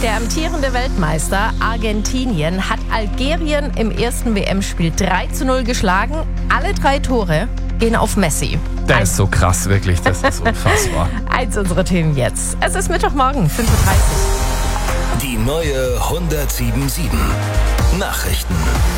Der amtierende Weltmeister Argentinien hat Algerien im ersten WM-Spiel 3:0 geschlagen. Alle 3 Tore gehen auf Messi. Der ist so krass, wirklich. Das ist unfassbar. Eins unserer Themen jetzt. Es ist Mittwochmorgen, 5:30 Uhr. Die neue 107.7 Nachrichten.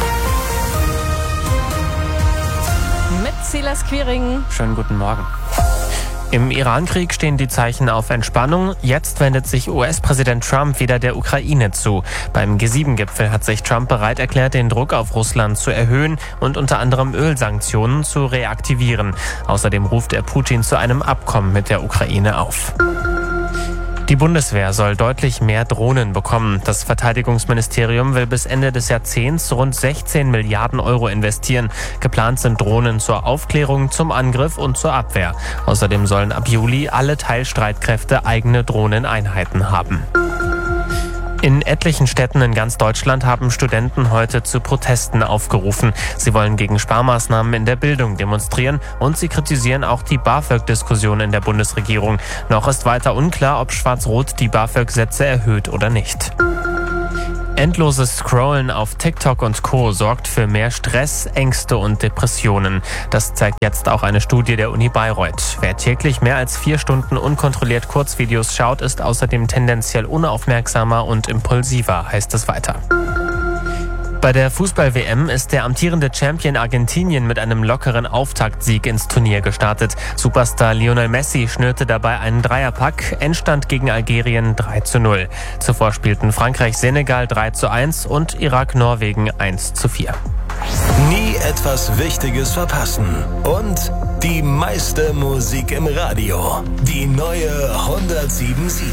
Mit Silas Quiring. Schönen guten Morgen. Im Iran-Krieg stehen die Zeichen auf Entspannung. Jetzt wendet sich US-Präsident Trump wieder der Ukraine zu. Beim G7-Gipfel hat sich Trump bereit erklärt, den Druck auf Russland zu erhöhen und unter anderem Ölsanktionen zu reaktivieren. Außerdem ruft er Putin zu einem Abkommen mit der Ukraine auf. Die Bundeswehr soll deutlich mehr Drohnen bekommen. Das Verteidigungsministerium will bis Ende des Jahrzehnts rund 16 Milliarden Euro investieren. Geplant sind Drohnen zur Aufklärung, zum Angriff und zur Abwehr. Außerdem sollen ab Juli alle Teilstreitkräfte eigene Drohneneinheiten haben. In etlichen Städten in ganz Deutschland haben Studenten heute zu Protesten aufgerufen. Sie wollen gegen Sparmaßnahmen in der Bildung demonstrieren und sie kritisieren auch die BAföG-Diskussion in der Bundesregierung. Noch ist weiter unklar, ob Schwarz-Rot die BAföG-Sätze erhöht oder nicht. Endloses Scrollen auf TikTok und Co. sorgt für mehr Stress, Ängste und Depressionen. Das zeigt jetzt auch eine Studie der Uni Bayreuth. Wer täglich mehr als 4 Stunden unkontrolliert Kurzvideos schaut, ist außerdem tendenziell unaufmerksamer und impulsiver, heißt es weiter. Bei der Fußball-WM ist der amtierende Champion Argentinien mit einem lockeren Auftaktsieg ins Turnier gestartet. Superstar Lionel Messi schnürte dabei einen Dreierpack, Endstand gegen Algerien 3:0. Zuvor spielten Frankreich-Senegal 3:1 und Irak-Norwegen 1:4. Nie etwas Wichtiges verpassen. Und die meiste Musik im Radio. Die neue 107.7.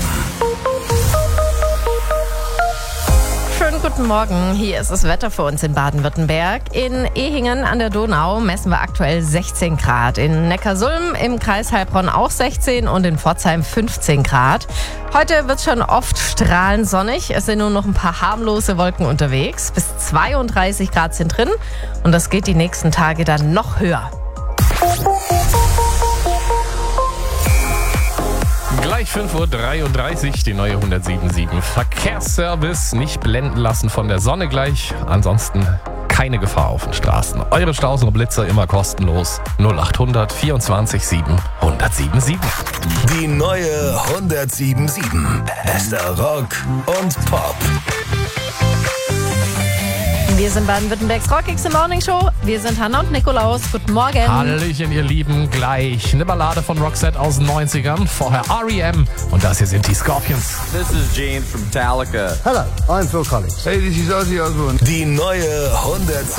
Schönen guten Morgen. Hier ist das Wetter für uns in Baden-Württemberg. In Ehingen an der Donau messen wir aktuell 16 Grad. In Neckarsulm im Kreis Heilbronn auch 16 und in Pforzheim 15 Grad. Heute wird schon oft strahlend sonnig. Es sind nur noch ein paar harmlose Wolken unterwegs. Bis 32 Grad sind drin und das geht die nächsten Tage dann noch höher. Gleich 5:33 Uhr, die neue 107.7 Verkehrsservice. Nicht blenden lassen von der Sonne gleich. Ansonsten keine Gefahr auf den Straßen. Eure Staus und Blitzer immer kostenlos. 0800 24 7 107.7. Die neue 107.7. Bester Rock und Pop. Wir sind Baden-Württembergs Rockigste Morning Show. Wir sind Hanna und Nikolaus. Guten Morgen. Hallöchen, ihr Lieben. Gleich eine Ballade von Roxette aus den 90ern. Vorher R.E.M. Und das hier sind die Scorpions. This is Gene from Metallica. Hello, I'm Phil Collins. Hey, this is Ozzy Osbourne. Die neue 107.7